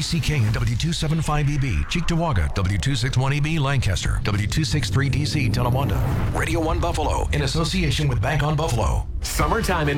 WCK and W275EB, Cheektowaga, W261EB, Lancaster, W263DC, Tonawanda. Radio 1 Buffalo, in association with Bank on Buffalo. Summertime in